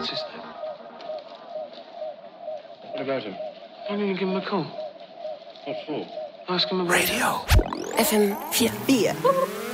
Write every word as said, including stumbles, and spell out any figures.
What's his name? What about him? I'm going to give him a call. What for? Ask him about... Radio. F M vier. vier.